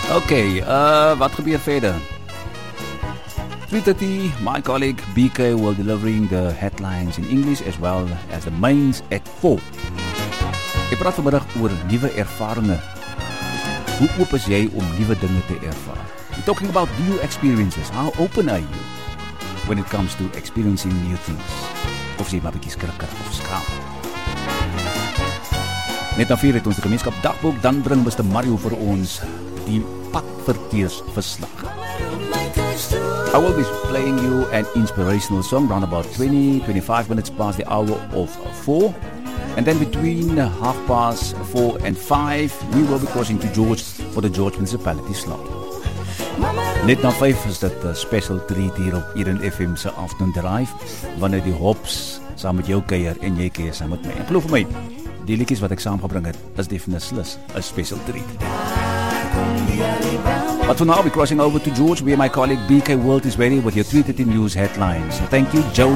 Okay, wat gebeur verder? 3:30, my colleague BK will delivering the headlines in English as well as the mains at 4. Ek praat vanmiddag oor nuwe ervarings. Hoe oop is jy om nuwe dinge te ervaar? We're talking about new experiences. How open are you when it comes to experiencing new things? Of jy maar bietjie skrikker of skaam. Net na 4 het ons die gemeenskap dagboek, dan bring Mr. Mario vir ons die padverkeersverslag. I will be playing you an inspirational song around about 20-25 minutes past the hour of 4. And then between 4:30 and 5, we will be crossing to George for the George Municipality slot. Net na 5 is dit 'n special treat hier op Eden FM se Afternoon Drive, wanneer die hops saam met jou kuier en jy kuier saam met my. En glo vir my, die liedjies wat ek saamgebring het, is definitely 'n special treat. But for now, we're crossing over to George, where my colleague BK World is ready with your 3:30 news headlines. Thank you, Joe